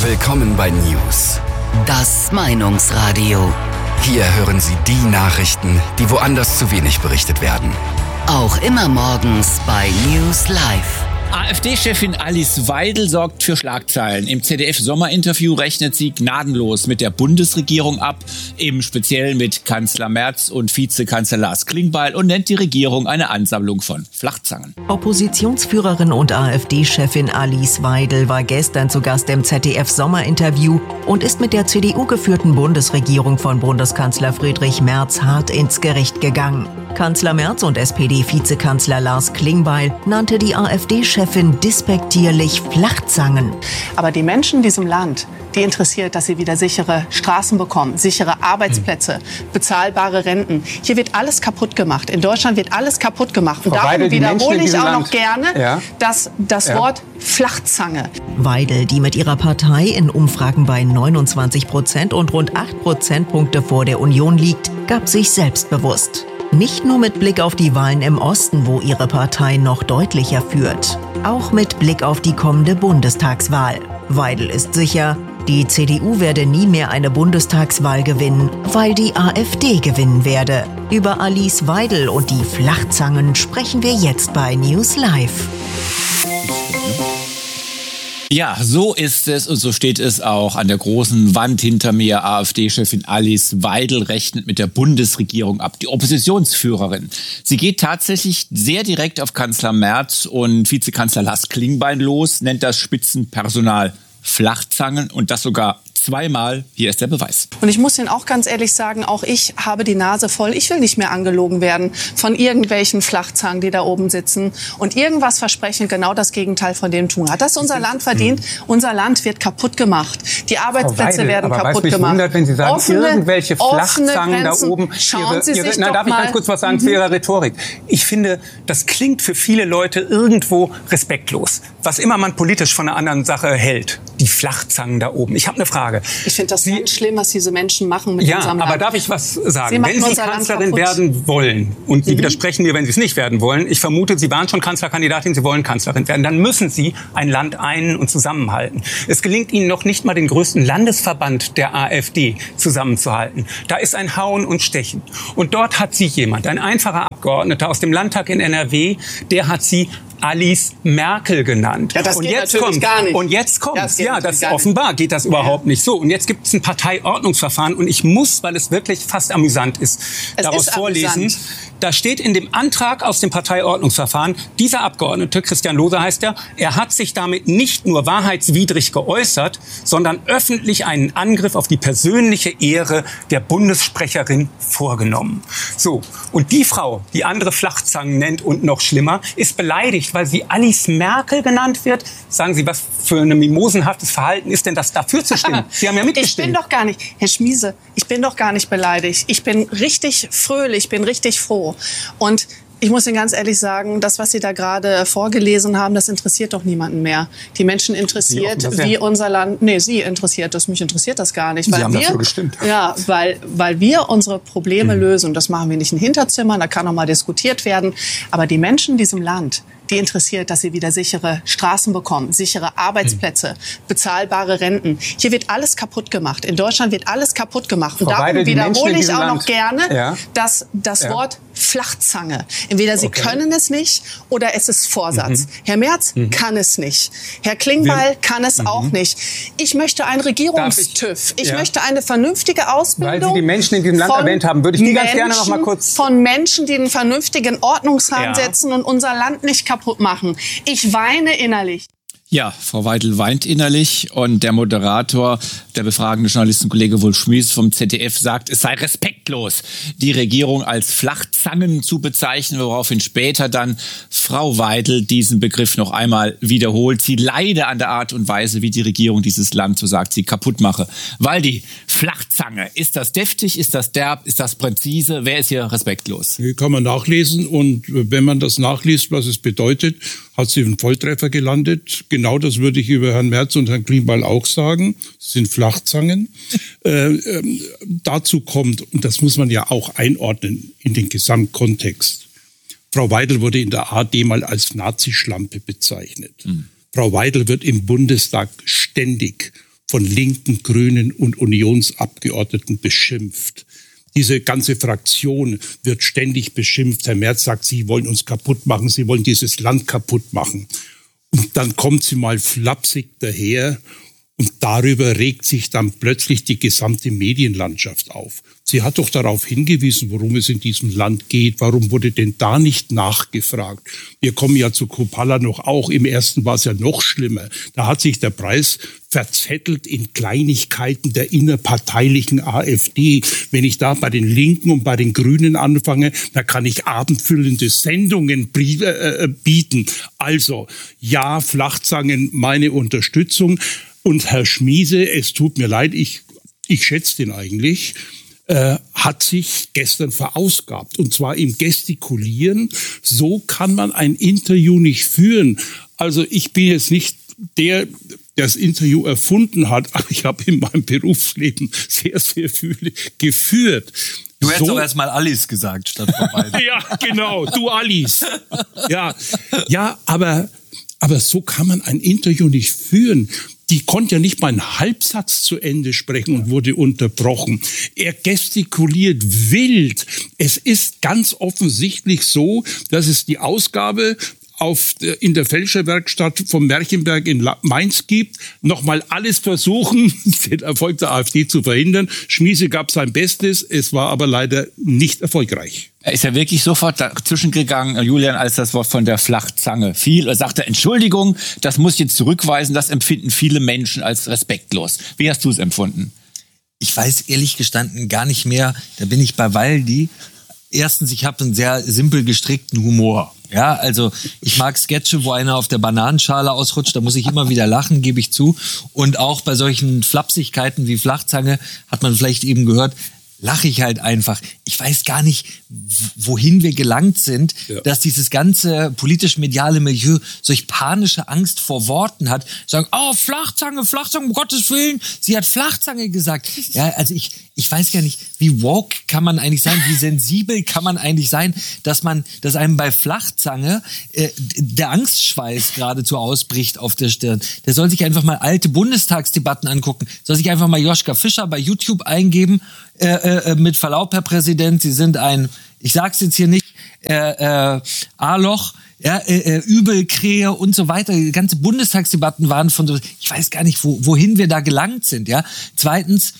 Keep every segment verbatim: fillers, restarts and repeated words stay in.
Willkommen bei News. Das Meinungsradio. Hier hören Sie die Nachrichten, die woanders zu wenig berichtet werden. Auch immer morgens bei News Live. AfD-Chefin Alice Weidel sorgt für Schlagzeilen. Im Z D F-Sommerinterview rechnet sie gnadenlos mit der Bundesregierung ab, im Speziellen mit Kanzler Merz und Vizekanzler Lars Klingbeil, und nennt die Regierung eine Ansammlung von Flachzangen. Oppositionsführerin und AfD-Chefin Alice Weidel war gestern zu Gast im Z D F-Sommerinterview und ist mit der C D U-geführten Bundesregierung von Bundeskanzler Friedrich Merz hart ins Gericht gegangen. Kanzler Merz und S P D-Vizekanzler Lars Klingbeil nannte die AfD-Chefin despektierlich Flachzangen. Aber die Menschen in diesem Land, die interessiert, dass sie wieder sichere Straßen bekommen, sichere Arbeitsplätze, bezahlbare Renten. Hier wird alles kaputt gemacht. In Deutschland wird alles kaputt gemacht. Und darum wiederhole ich auch noch gerne ja. das, das ja. Wort Flachzange. Weidel, die mit ihrer Partei in Umfragen bei neunundzwanzig Prozent und rund acht Prozentpunkte vor der Union liegt, gab sich selbstbewusst. Nicht nur mit Blick auf die Wahlen im Osten, wo ihre Partei noch deutlicher führt. Auch mit Blick auf die kommende Bundestagswahl. Weidel ist sicher, die C D U werde nie mehr eine Bundestagswahl gewinnen, weil die AfD gewinnen werde. Über Alice Weidel und die Flachzangen sprechen wir jetzt bei News Live. Ja, so ist es und so steht es auch an der großen Wand hinter mir. AfD-Chefin Alice Weidel rechnet mit der Bundesregierung ab, die Oppositionsführerin. Sie geht tatsächlich sehr direkt auf Kanzler Merz und Vizekanzler Lars Klingbeil los, nennt das Spitzenpersonal Flachzangen, und das sogar zweimal. Hier ist der Beweis. Und ich muss Ihnen auch ganz ehrlich sagen, auch ich habe die Nase voll. Ich will nicht mehr angelogen werden von irgendwelchen Flachzangen, die da oben sitzen und irgendwas versprechen, genau das Gegenteil von dem tun. Hat das unser Land verdient? Unser Land wird kaputt gemacht. Die Arbeitsplätze Weidel, werden aber kaputt weißt, gemacht. Wundert, wenn Sie sagen, offene, irgendwelche Flachzangen da Grenzen. oben. Schauen ihre, Sie ihre, sich na, doch darf mal. ich ganz kurz was sagen mhm. zu Ihrer Rhetorik? Ich finde, das klingt für viele Leute irgendwo respektlos. Was immer man politisch von einer anderen Sache hält. Die Flachzangen da oben. Ich habe eine Frage. Ich finde das ganz schlimm, was diese Menschen machen mit ja, unserem aber Land. darf ich was sagen? Sie wenn Sie Kanzlerin werden wollen, und Sie mhm. widersprechen mir, wenn Sie es nicht werden wollen, ich vermute, Sie waren schon Kanzlerkandidatin, Sie wollen Kanzlerin werden, dann müssen Sie ein Land ein- und zusammenhalten. Es gelingt Ihnen noch nicht mal, den größten Landesverband der AfD zusammenzuhalten. Da ist ein Hauen und Stechen. Und dort hat Sie jemand, ein einfacher Abgeordneter aus dem Landtag in N R W, der hat Sie Alice Merkel genannt. Ja, das und geht jetzt natürlich kommt, gar nicht. Und jetzt kommt, das ja, das offenbar geht das überhaupt nicht so. Und jetzt gibt es ein Parteiordnungsverfahren, und ich muss, weil es wirklich fast amüsant ist, es daraus ist vorlesen. Amüsant. Da steht in dem Antrag aus dem Parteiordnungsverfahren, dieser Abgeordnete, Christian Lohse heißt er, er hat sich damit nicht nur wahrheitswidrig geäußert, sondern öffentlich einen Angriff auf die persönliche Ehre der Bundessprecherin vorgenommen. So, und die Frau, die andere Flachzangen nennt und noch schlimmer, ist beleidigt, weil sie Alice Merkel genannt wird. Sagen Sie, was für ein mimosenhaftes Verhalten ist denn das, dafür zu stimmen? Sie haben ja mitgestimmt. Ich bin doch gar nicht, Herr Schmiese, ich bin doch gar nicht beleidigt. Ich bin richtig fröhlich, ich bin richtig froh. Und ich muss Ihnen ganz ehrlich sagen, das, was Sie da gerade vorgelesen haben, das interessiert doch niemanden mehr. Die Menschen interessiert, Sie wie unser Land... Nee, Sie interessiert das. Mich interessiert das gar nicht. Weil Sie haben wir, dafür gestimmt. Ja, weil, weil wir unsere Probleme mhm. lösen. Und das machen wir nicht in Hinterzimmern, da kann noch mal diskutiert werden. Aber die Menschen in diesem Land, die interessiert, dass sie wieder sichere Straßen bekommen, sichere Arbeitsplätze, bezahlbare Renten. Hier wird alles kaputt gemacht. In Deutschland wird alles kaputt gemacht. Und Frau darum Weidel, wiederhole ich auch Land, noch gerne ja. das, das ja. Wort Flachzange. Entweder Sie okay. können es nicht oder es ist Vorsatz. Mhm. Herr Merz mhm. kann es nicht. Herr Klingbeil Wir, kann es mhm. auch nicht. Ich möchte einen Regierungstüv. Ich, ich ja. möchte eine vernünftige Ausbildung. Weil Sie die Menschen in diesem Land erwähnt haben, würde ich die ganz gerne noch mal kurz... Von Menschen, die einen vernünftigen Ordnungsrahmen ja. setzen und unser Land nicht kaputt machen. Ich weine innerlich. Ja, Frau Weidel weint innerlich, und der Moderator, der befragende Journalistenkollege Wolf Schmies vom Z D F, sagt, es sei respektlos, die Regierung als Flachzangen zu bezeichnen, woraufhin später dann Frau Weidel diesen Begriff noch einmal wiederholt. Sie leide an der Art und Weise, wie die Regierung dieses Land, so sagt sie, kaputt mache. Weil die Flachzange, ist das deftig, ist das derb, ist das präzise, wer ist hier respektlos? Hier kann man nachlesen, und wenn man das nachliest, was es bedeutet, hat sie einen Volltreffer gelandet. Genau das würde ich über Herrn Merz und Herrn Klingbeil auch sagen. Das sind Flachzangen. äh, äh, dazu kommt, und das muss man ja auch einordnen in den Gesamtkontext, Frau Weidel wurde in der A D mal als Nazischlampe bezeichnet. Mhm. Frau Weidel wird im Bundestag ständig von Linken, Grünen und Unionsabgeordneten beschimpft. Diese ganze Fraktion wird ständig beschimpft. Herr Merz sagt, Sie wollen uns kaputt machen, Sie wollen dieses Land kaputt machen. Und dann kommt sie mal flapsig daher und darüber regt sich dann plötzlich die gesamte Medienlandschaft auf. Sie hat doch darauf hingewiesen, worum es in diesem Land geht. Warum wurde denn da nicht nachgefragt? Wir kommen ja zu Kupala noch auch. Im ersten war es ja noch schlimmer. Da hat sich der Preis verzettelt in Kleinigkeiten der innerparteilichen AfD. Wenn ich da bei den Linken und bei den Grünen anfange, da kann ich abendfüllende Sendungen bieten. Also, ja, Flachzangen, meine Unterstützung. Und Herr Schmiese, es tut mir leid, ich, ich schätze den eigentlich, äh, hat sich gestern verausgabt. Und zwar im Gestikulieren. So kann man ein Interview nicht führen. Also ich bin jetzt nicht der, der das Interview erfunden hat, aber ich habe in meinem Berufsleben sehr, sehr viele geführt. Du hättest so, doch erstmal Alice gesagt, statt vorbei. Ja, genau, du Alice. Ja, ja, aber, aber so kann man ein Interview nicht führen. Die konnte ja nicht mal einen Halbsatz zu Ende sprechen und wurde unterbrochen. Er gestikuliert wild. Es ist ganz offensichtlich so, dass es die Ausgabe auf, in der Fälscherwerkstatt vom Märchenberg in Mainz gibt, nochmal alles versuchen, den Erfolg der AfD zu verhindern. Schmiese gab sein Bestes, es war aber leider nicht erfolgreich. Er ist ja wirklich sofort dazwischen gegangen, Julian, als das Wort von der Flachzange fiel. Er sagte, Entschuldigung, das muss ich jetzt zurückweisen, das empfinden viele Menschen als respektlos. Wie hast du es empfunden? Ich weiß ehrlich gestanden gar nicht mehr, da bin ich bei Waldi. Erstens, ich habe einen sehr simpel gestrickten Humor. Ja, also ich mag Sketche, wo einer auf der Bananenschale ausrutscht, da muss ich immer wieder lachen, gebe ich zu. Und auch bei solchen Flapsigkeiten wie Flachzange, hat man vielleicht eben gehört, lache ich halt einfach. Ich weiß gar nicht, wohin wir gelangt sind, ja. dass dieses ganze politisch-mediale Milieu solch panische Angst vor Worten hat. Sagen, oh, Flachzange, Flachzange, um Gottes Willen, sie hat Flachzange gesagt. Ja, also ich, ich weiß gar nicht, wie woke kann man eigentlich sein, wie sensibel kann man eigentlich sein, dass man, dass einem bei Flachzange äh, der Angstschweiß geradezu ausbricht auf der Stirn. Der soll sich einfach mal alte Bundestagsdebatten angucken, soll sich einfach mal Joschka Fischer bei YouTube eingeben. Äh, äh, mit Verlaub, Herr Präsident, Sie sind ein, ich sag's jetzt hier nicht, äh, äh, A-Loch, ja, äh, äh, Übelkrähe und so weiter. Die ganze Bundestagsdebatten waren von so, ich weiß gar nicht, wo, wohin wir da gelangt sind, ja. Zweitens,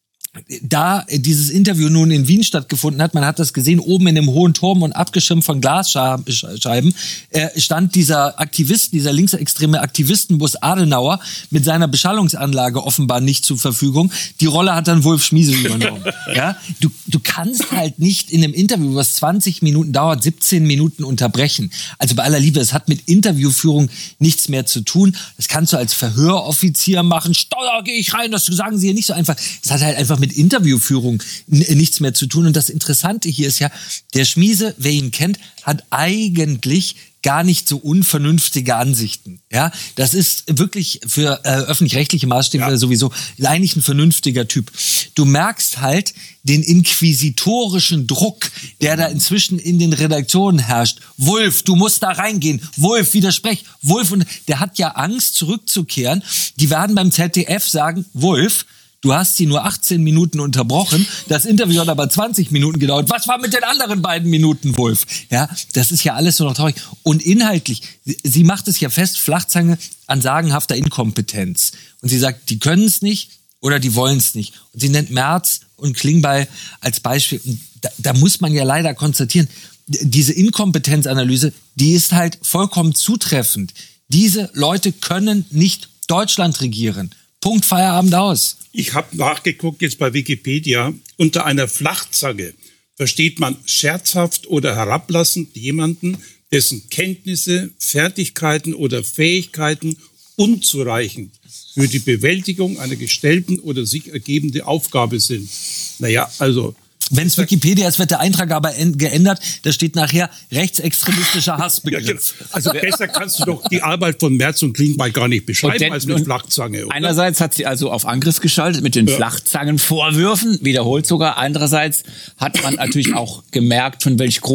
da dieses Interview nun in Wien stattgefunden hat, man hat das gesehen, oben in dem hohen Turm und abgeschirmt von Glasscheiben, äh, stand dieser Aktivist, dieser linksextreme Aktivistenbus Adenauer mit seiner Beschallungsanlage offenbar nicht zur Verfügung. Die Rolle hat dann Wolf Schmiese übernommen. Ja? Du, du kannst halt nicht in einem Interview, was zwanzig Minuten dauert, siebzehn Minuten unterbrechen. Also bei aller Liebe, es hat mit Interviewführung nichts mehr zu tun. Das kannst du als Verhöroffizier machen. Steuer, gehe ich rein, das sagen sie ja nicht so einfach. Es hat halt einfach mit Interviewführung nichts mehr zu tun. Und das Interessante hier ist ja, der Schmiese, wer ihn kennt, hat eigentlich gar nicht so unvernünftige Ansichten. Ja, das ist wirklich für äh, öffentlich-rechtliche Maßstäbe ja. sowieso eigentlich ein vernünftiger Typ. Du merkst halt den inquisitorischen Druck, der da inzwischen in den Redaktionen herrscht. Wolf, du musst da reingehen. Wolf, widersprech. Wolf, und der hat ja Angst, zurückzukehren. Die werden beim Z D F sagen, Wolf, du hast sie nur achtzehn Minuten unterbrochen. Das Interview hat aber zwanzig Minuten gedauert. Was war mit den anderen beiden Minuten, Wolf? Ja, das ist ja alles so noch traurig. Und inhaltlich, sie, sie macht es ja fest, Flachzange an sagenhafter Inkompetenz. Und sie sagt, die können es nicht oder die wollen es nicht. Und sie nennt Merz und Klingbeil als Beispiel. Und da, da muss man ja leider konstatieren, diese Inkompetenzanalyse, die ist halt vollkommen zutreffend. Diese Leute können nicht Deutschland regieren. Punkt, Feierabend, aus. Ich habe nachgeguckt jetzt bei Wikipedia. Unter einer Flachzange versteht man scherzhaft oder herablassend jemanden, dessen Kenntnisse, Fertigkeiten oder Fähigkeiten unzureichend für die Bewältigung einer gestellten oder sich ergebende Aufgabe sind. Naja, also... Wenn es Wikipedia ist, wird der Eintrag aber geändert. Da steht nachher rechtsextremistischer Hassbegriff. Ja, genau. Also besser kannst du doch die Arbeit von Merz und Klingbeil gar nicht beschreiben den, als mit Flachzange. Oder? Einerseits hat sie also auf Angriff geschaltet mit den ja. Flachzangenvorwürfen, wiederholt sogar. Andererseits hat man natürlich auch gemerkt, von welch großem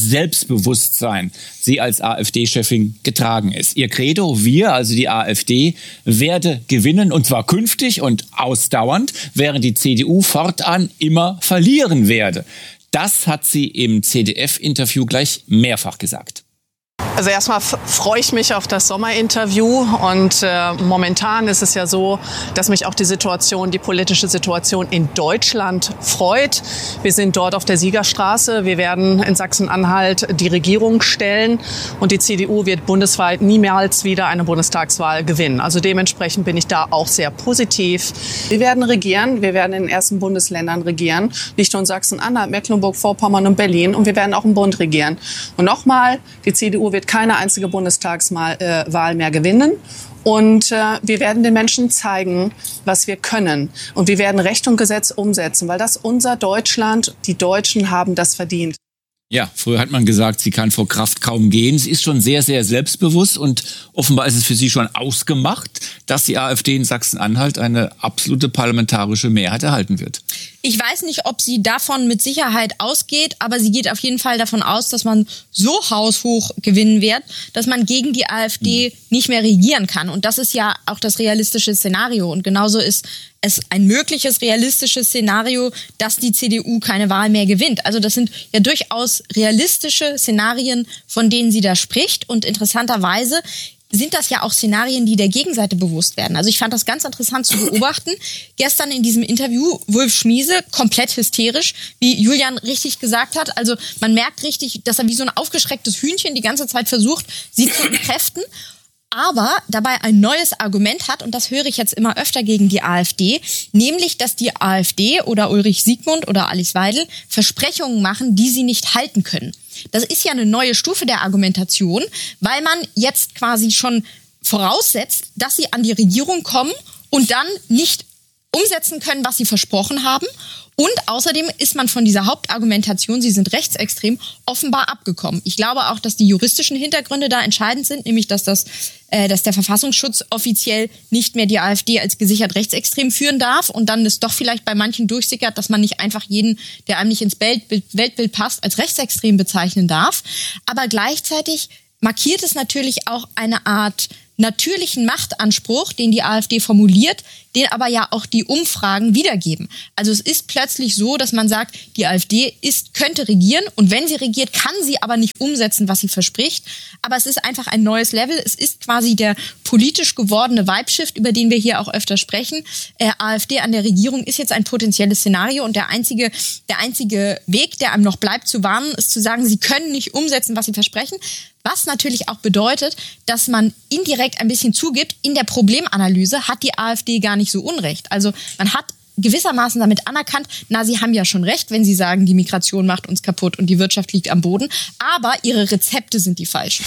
Selbstbewusstsein sie als AfD-Chefin getragen ist. Ihr Credo, wir, also die AfD, werde gewinnen und zwar künftig und ausdauernd, während die C D U fortan immer verlieren werde. Das hat sie im Z D F-Interview gleich mehrfach gesagt. Also erstmal freue ich mich auf das Sommerinterview und äh, momentan ist es ja so, dass mich auch die Situation, die politische Situation in Deutschland freut. Wir sind dort auf der Siegerstraße. Wir werden in Sachsen-Anhalt die Regierung stellen und die C D U wird bundesweit niemals wieder eine Bundestagswahl gewinnen. Also dementsprechend bin ich da auch sehr positiv. Wir werden regieren. Wir werden in den ersten Bundesländern regieren. Nicht nur in Sachsen-Anhalt, Mecklenburg-Vorpommern und Berlin. Und wir werden auch im Bund regieren. Und nochmal, die C D U wird keine einzige Bundestagswahl äh, mehr gewinnen. Und äh, wir werden den Menschen zeigen, was wir können. Und wir werden Recht und Gesetz umsetzen, weil das unser Deutschland, die Deutschen haben das verdient. Ja, früher hat man gesagt, sie kann vor Kraft kaum gehen. Sie ist schon sehr, sehr selbstbewusst und offenbar ist es für sie schon ausgemacht, dass die AfD in Sachsen-Anhalt eine absolute parlamentarische Mehrheit erhalten wird. Ich weiß nicht, ob sie davon mit Sicherheit ausgeht, aber sie geht auf jeden Fall davon aus, dass man so haushoch gewinnen wird, dass man gegen die AfD mhm. nicht mehr regieren kann. Und das ist ja auch das realistische Szenario. Und genauso ist es ein mögliches realistisches Szenario, dass die C D U keine Wahl mehr gewinnt. Also das sind ja durchaus realistische Szenarien, von denen sie da spricht. Und interessanterweise sind das ja auch Szenarien, die der Gegenseite bewusst werden. Also ich fand das ganz interessant zu beobachten. Gestern in diesem Interview, Wulf Schmiese, komplett hysterisch, wie Julian richtig gesagt hat. Also man merkt richtig, dass er wie so ein aufgeschrecktes Hühnchen die ganze Zeit versucht, sie zu entkräften. Aber dabei ein neues Argument hat, und das höre ich jetzt immer öfter gegen die AfD, nämlich, dass die AfD oder Ulrich Siegmund oder Alice Weidel Versprechungen machen, die sie nicht halten können. Das ist ja eine neue Stufe der Argumentation, weil man jetzt quasi schon voraussetzt, dass sie an die Regierung kommen und dann nicht umsetzen können, was sie versprochen haben. Und außerdem ist man von dieser Hauptargumentation, sie sind rechtsextrem, offenbar abgekommen. Ich glaube auch, dass die juristischen Hintergründe da entscheidend sind, nämlich dass das, äh, dass der Verfassungsschutz offiziell nicht mehr die AfD als gesichert rechtsextrem führen darf und dann ist doch vielleicht bei manchen durchsickert, dass man nicht einfach jeden, der einem nicht ins Weltbild, Weltbild passt, als rechtsextrem bezeichnen darf. Aber gleichzeitig markiert es natürlich auch eine Art natürlichen Machtanspruch, den die AfD formuliert, den aber ja auch die Umfragen wiedergeben. Also es ist plötzlich so, dass man sagt, die AfD ist, könnte regieren und wenn sie regiert, kann sie aber nicht umsetzen, was sie verspricht. Aber es ist einfach ein neues Level. Es ist quasi der politisch gewordene Vibe-Shift, über den wir hier auch öfter sprechen. Äh, AfD an der Regierung ist jetzt ein potenzielles Szenario und der einzige, der einzige Weg, der einem noch bleibt zu warnen, ist zu sagen, sie können nicht umsetzen, was sie versprechen. Was natürlich auch bedeutet, dass man indirekt ein bisschen zugibt, in der Problemanalyse hat die AfD gar nicht so Unrecht. Also man hat gewissermaßen damit anerkannt, na, sie haben ja schon recht, wenn sie sagen, die Migration macht uns kaputt und die Wirtschaft liegt am Boden, aber ihre Rezepte sind die falschen.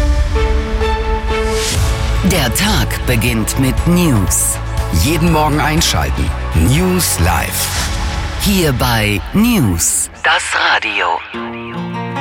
Der Tag beginnt mit News. Jeden Morgen einschalten. News Live. Hier bei News, das Radio.